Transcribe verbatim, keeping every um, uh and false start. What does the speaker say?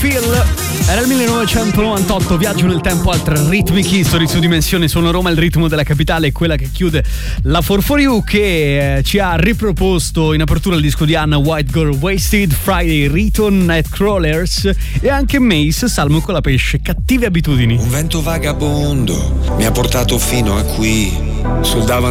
Feel. Era il millenovecentonovantotto, viaggio nel tempo, altre Rhythmic History su Dimensione Suono Roma, il ritmo della capitale è quella che chiude la four for you, che eh, ci ha riproposto in apertura il disco di Anna, White Girl Wasted, Friday Riton, Nightcrawlers e anche Mace, Salmo con la pesce, Cattive abitudini. Un vento vagabondo mi ha portato fino a qui, sul davanti